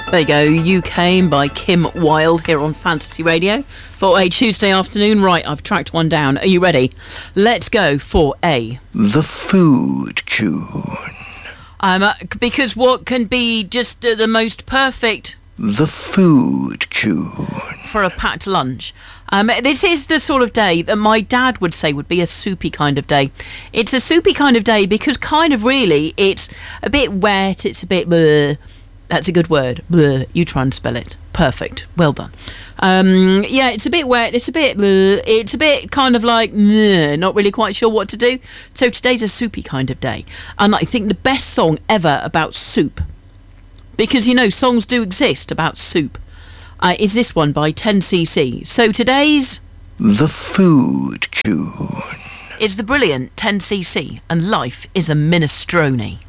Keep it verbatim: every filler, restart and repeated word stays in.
There you go, You Came by Kim Wilde here on Fantasy Radio for a Tuesday afternoon. Right, I've tracked one down. Are you ready? Let's go for a... The Food Tune. Um, uh, because what can be just uh, the most perfect... The Food Tune. For a packed lunch. Um, this is the sort of day that my dad would say would be a soupy kind of day. It's a soupy kind of day because kind of really it's a bit wet, it's a bit... Bleh. That's a good word. Bleh. You try and spell it. Perfect. Well done. Um, yeah, it's a bit wet. It's a bit... Bleh. It's a bit kind of like... Bleh, not really quite sure what to do. So today's a soupy kind of day. And I think the best song ever about soup, because, you know, songs do exist about soup, uh, is this one by ten C C. So today's... The Food Tune. It's the brilliant ten C C, and Life is a Minestrone.